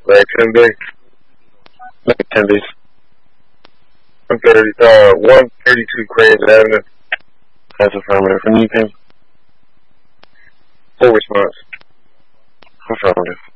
Like 10 days. Like 10 days. 132 Cranes Avenue. That's affirmative. And you can? Full response. Affirmative.